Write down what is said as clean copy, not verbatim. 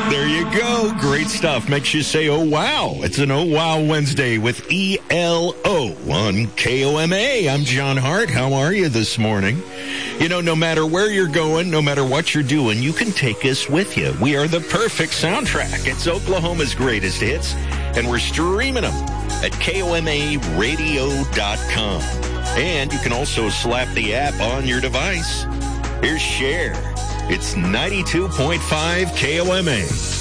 There you go. Great stuff. Makes you say, oh, wow. It's an Oh, Wow Wednesday with ELO on KOMA. I'm John Hart. How are you this morning? You know, no matter where you're going, no matter what you're doing, you can take us with you. We are the perfect soundtrack. It's Oklahoma's greatest hits, and we're streaming them at KOMAradio.com. And you can also slap the app on your device. Here's Cher. It's 92.5 KOMA.